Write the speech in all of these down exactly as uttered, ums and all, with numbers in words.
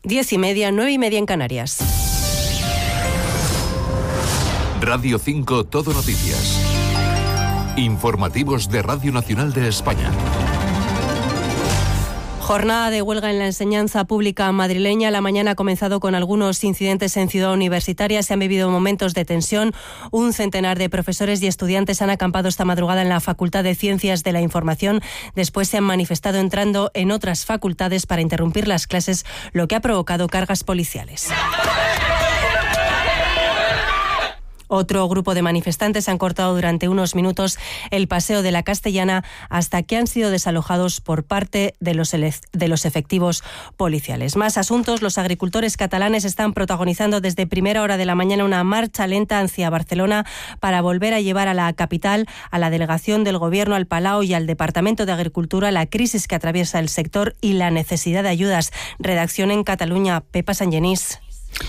Diez y media, nueve y media en Canarias. Radio cinco Todo Noticias. Informativos de Radio Nacional de España. Jornada de huelga en la enseñanza pública madrileña. La mañana ha comenzado con algunos incidentes en Ciudad Universitaria. Se han vivido momentos de tensión. Un centenar de profesores y estudiantes han acampado esta madrugada en la Facultad de Ciencias de la Información. Después se han manifestado entrando en otras facultades para interrumpir las clases, lo que ha provocado cargas policiales. Otro grupo de manifestantes han cortado durante unos minutos el paseo de la Castellana hasta que han sido desalojados por parte de los, de los efectivos policiales. Más asuntos. Los agricultores catalanes están protagonizando desde primera hora de la mañana una marcha lenta hacia Barcelona para volver a llevar a la capital, a la delegación del Gobierno, al Palau y al Departamento de Agricultura la crisis que atraviesa el sector y la necesidad de ayudas. Redacción en Cataluña, Pepa Sangenís.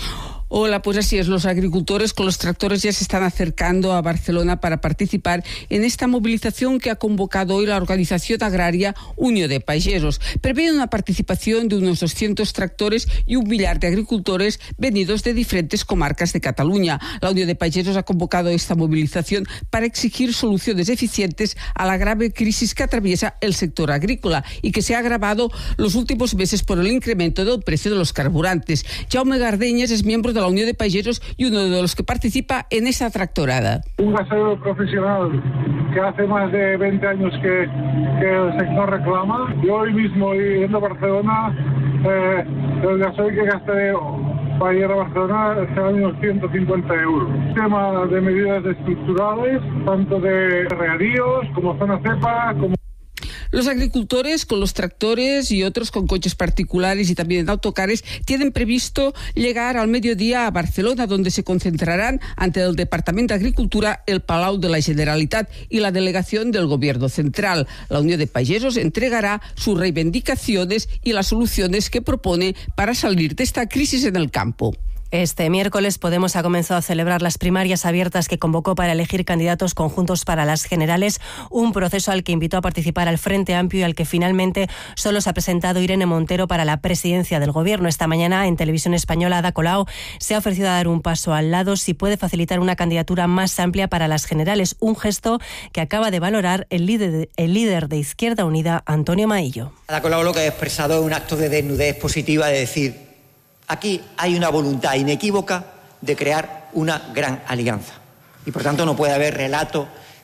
Hola, pues así es. Los agricultores con los tractores ya se están acercando a Barcelona para participar en esta movilización que ha convocado hoy la organización agraria Unió de Pagesos. Prevé una participación de unos doscientos tractores y un millar de agricultores venidos de diferentes comarcas de Cataluña. La Unió de Pagesos ha convocado esta movilización para exigir soluciones eficientes a la grave crisis que atraviesa el sector agrícola y que se ha agravado los últimos meses por el incremento del precio de los carburantes. Jaume Gardeñas es miembro de la Unión de Pagesos y uno de los que participa en esa tractorada. Un gasoil profesional que hace más de veinte años que, que el sector reclama. Yo hoy mismo, yendo a Barcelona, eh, el gasoil que gasté para ir a Barcelona será unos ciento cincuenta euros. Tema de medidas estructurales, tanto de regadíos como zona cepa, como... Los agricultores con los tractores y otros con coches particulares y también en autocares tienen previsto llegar al mediodía a Barcelona, donde se concentrarán ante el Departamento de Agricultura, el Palau de la Generalitat y la delegación del Gobierno Central. La Unión de Pagesos entregará sus reivindicaciones y las soluciones que propone para salir de esta crisis en el campo. Este miércoles Podemos ha comenzado a celebrar las primarias abiertas que convocó para elegir candidatos conjuntos para las generales, un proceso al que invitó a participar al Frente Amplio y al que finalmente solo se ha presentado Irene Montero para la presidencia del Gobierno. Esta mañana en Televisión Española, Ada Colau se ha ofrecido a dar un paso al lado si puede facilitar una candidatura más amplia para las generales, un gesto que acaba de valorar el líder de, el líder de Izquierda Unida, Antonio Maillo. Ada Colau lo que ha expresado es un acto de desnudez positiva, de decir: aquí hay una voluntad inequívoca de crear una gran alianza y por tanto no puede haber relato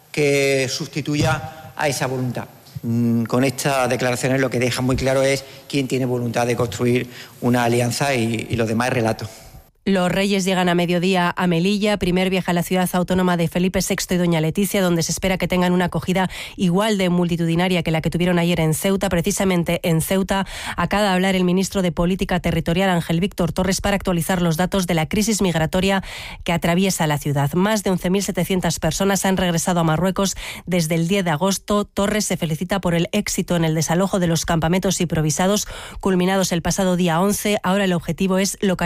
que sustituya a esa voluntad. Con estas declaraciones lo que deja muy claro es quién tiene voluntad de construir una alianza y, y los demás relatos. Los Reyes llegan a mediodía a Melilla, primer viaje a la ciudad autónoma de Felipe sexto y doña Leticia, donde se espera que tengan una acogida igual de multitudinaria que la que tuvieron ayer en Ceuta. Precisamente en Ceuta acaba de hablar el ministro de Política Territorial, Ángel Víctor Torres, para actualizar los datos de la crisis migratoria que atraviesa la ciudad. Más de once mil setecientas personas han regresado a Marruecos desde el diez de agosto. Torres se felicita por el éxito en el desalojo de los campamentos improvisados culminados el pasado día once. Ahora el objetivo es localizar